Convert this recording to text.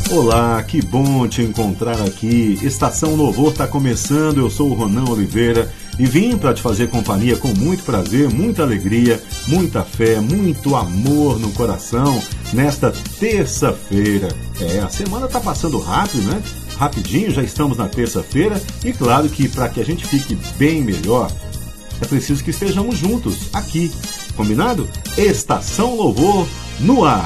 Olá, que bom te encontrar aqui. Estação Louvor está começando, eu sou o Ronan Oliveira e vim para te fazer companhia com muito prazer, muita alegria, muita fé, muito amor no coração nesta terça-feira. A semana está passando rápido, né? Rapidinho, já estamos na terça-feira e claro que para que a gente fique bem melhor, é preciso que estejamos juntos aqui, combinado? Estação Louvor no ar.